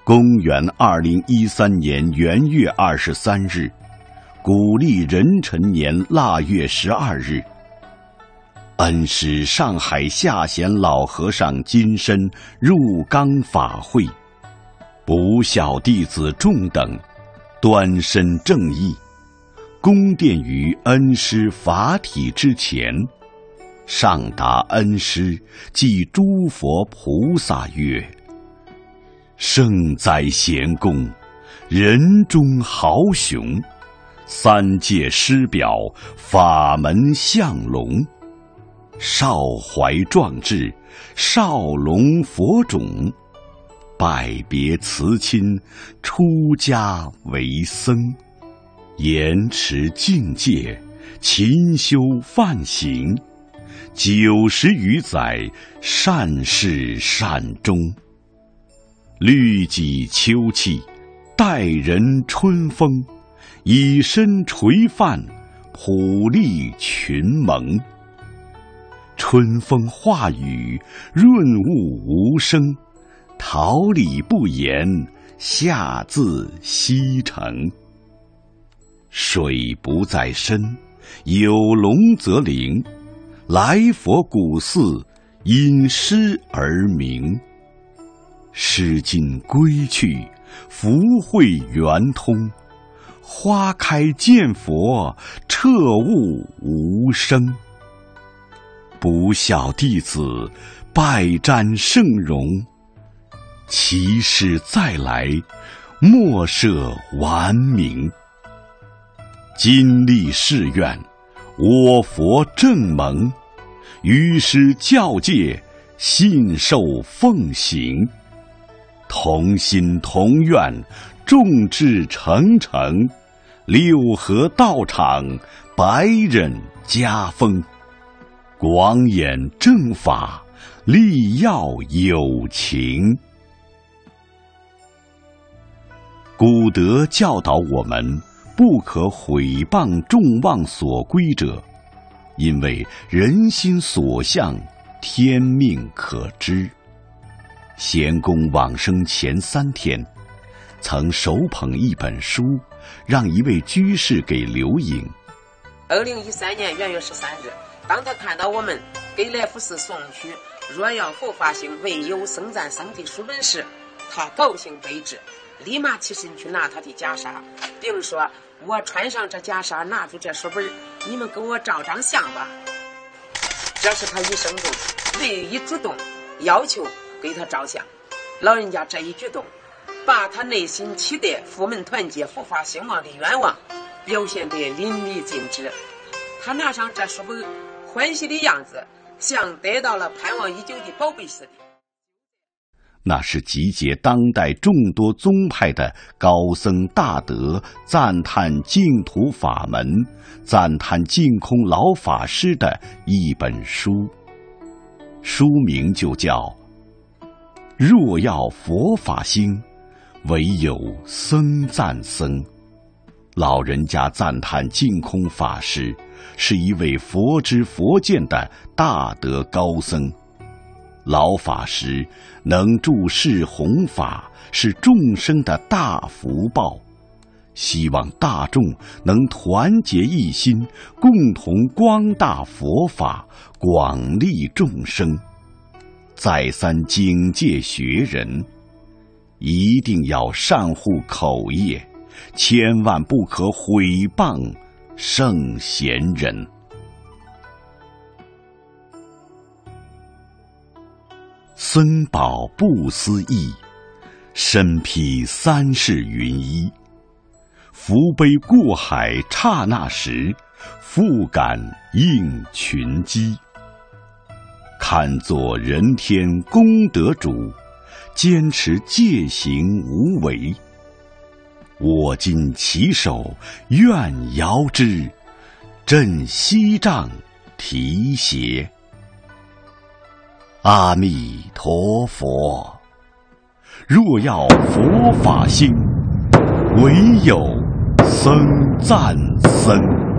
公元2013年元月23日，古历壬辰年腊月12日，恩师上海下贤老和尚金身入冈法会，不孝弟子众等端身正义，恭奠于恩师法体之前，上达恩师即诸佛菩萨曰：圣哉贤公，人中豪雄，三界师表，法门相龙，少怀壮志，少龙佛种，拜别辞亲，出家为僧，严持境界，勤修梵行，90余载，善始善终，律己秋气，待人春风，以身垂范，普利群蒙。春风化雨，润物无声，桃李不言，下自西城。水不在深，有龙则灵，来佛古寺，因诗而名。诗经归去，福慧圆通，花开见佛，彻悟无生。不孝弟子，拜瞻圣容，其师再来，莫设顽名。今立誓愿，我佛正蒙，于师教戒，信受奉行。同心同愿，众志成城，六合道场，百忍家风。广演正法，力要有情。古德教导我们，不可毁谤众望所归者，因为人心所向，天命可知。贤公往生前3天，曾手捧一本书，让一位居士给留影。 2013年元月13日，当他看到我们给来福寺送去若要佛法行唯有僧赞僧的书本时，他高兴悲至，立马起身去拿他的袈裟，并说：我穿上这袈裟，拿住这书本，你们跟我照张相吧。这是他一生中唯一主动要求给他照相。老人家这一举动，把他内心期待佛门团结、佛法兴旺的愿望表现得淋漓尽致。他拿上这书本，欢喜的样子像得到了盼望已久的宝贝似的。 那是集结当代众多宗派的高僧大德赞叹净土法门、赞叹净空老法师的一本书，书名就叫若要佛法兴，唯有僧赞僧。老人家赞叹净空法师是一位佛知佛见的大德高僧，老法师能助世弘法，是众生的大福报，希望大众能团结一心，共同光大佛法，广利众生。再三警戒学人，一定要善护口业，千万不可毁谤圣贤人。僧宝不思议，身披3世云衣。福杯过海刹那时，复感应群机。看作人天功德主，坚持戒行无为。我今起手，愿遥之，振西杖提携。阿弥陀佛，若要佛法兴，唯有僧赞僧。